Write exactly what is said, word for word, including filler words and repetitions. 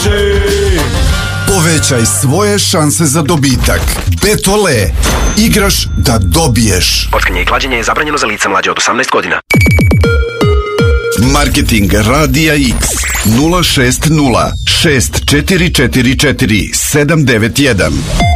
više. Povećaj svoje šanse za dobitak. Betole. Igraš da dobiješ. Kockanje i klađenje je zabranjeno za lica mlađe od osamnaest godina. Marketing Radija X nula šest nula šest četiri četiri četiri sedam devet jedan.